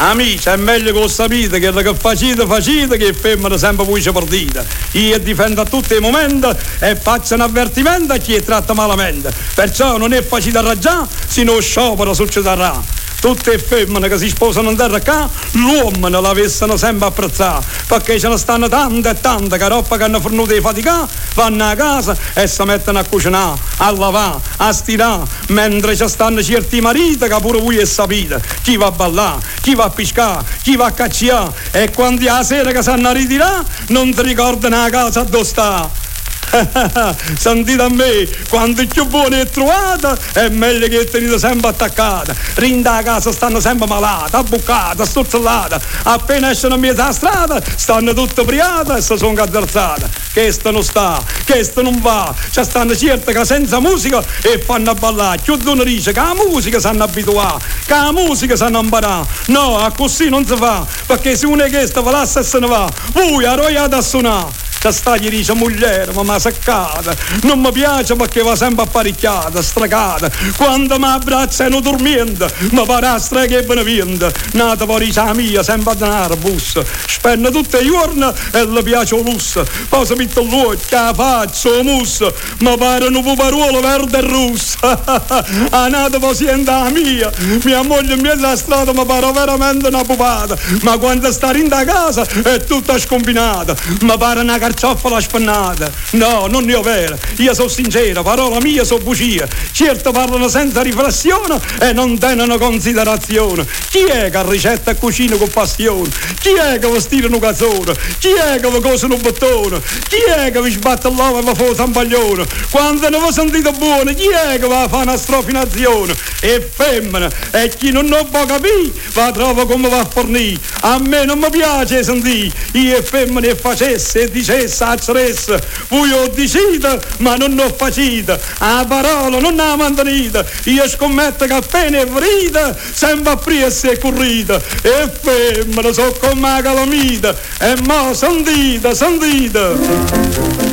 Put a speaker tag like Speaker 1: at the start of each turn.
Speaker 1: Amici, è meglio che lo sapete che la che facite che femmina sempre voi ci partite. Io difendo a tutti i momenti e faccio un avvertimento a chi tratta malamente. Perciò non è facile raggiare, se non sciopero succederà. Tutte le femmine che si sposano in terra qua, l'uomo non l'avessero sempre apprezzato, perché ce ne stanno tante e tante che roba che hanno fornuto di fatica, vanno a casa e si mettono a cucinare, a lavare, a stirare, mentre ci stanno certi mariti che pure voi sapete, chi va a ballare, chi va a pescare, chi va a cacciare, e quando è la sera che sanno a ritirare, non ti ricordano la casa dove sta. Sentite a me, quando più buona è trovata è meglio che tenete sempre attaccata. Rinda a casa stanno sempre malate, abbuccate, stuzzolate. Appena escono a mezza strada stanno tutte priate e si sono cadderzate. Questo non sta, questo non va. Ci stanno certe che senza musica e fanno a ballare. Chiudono dice che la musica sanno abituare, che la musica sanno imparare. No, a così non si fa, perché se uno è questo va là e se ne va, voi arroiate a suonare. Che sta gli dice moglie, ma seccata, non mi piace perché va sempre apparecchiata, stregata, quando mi abbracciano dormiendo, mi pare a streghe e beneviente, nata poi la mia, sempre a denaro, bus, spende tutti i giorni e le piace il lusso, poi si mette l'occhio, la faccia, la musso, mi pare un puparuolo verde e rosso, a nata poi siente la mia moglie in mezzo alla strada mi pare veramente una pupata, ma quando sta in da casa è tutta scombinata, mi pare una carciofola spennata. No, non ne ho vera. Io sono sincero, parola mia sono bugie. Certo parlano senza riflessione e non tengono considerazione. Chi è che ricetta e cucina con passione? Chi è che vi stira un cazzone? Chi è che vi cosa un bottone? Chi è che vi sbatte l'uovo e vi fa un zampaglione? Quando ne vi sentite buone, chi è che va a fare una strofinazione? E femmina, e chi non può capire, va a trovare come va a fornire. A me non mi piace sentire, io e femmina e facesse e dicesse acceresse, voi ho deciso ma non ho facito, a parola non ha mantenuta, io scommetto che appena è vrita sempre appresso e corrita, e femmina so come la calamita, e mo sentite